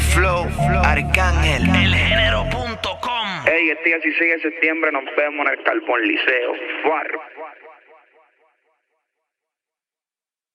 Flow, Arcángel, elgénero.com. Ey, este 16 de septiembre nos vemos en el Carbón Liceo. Fuar.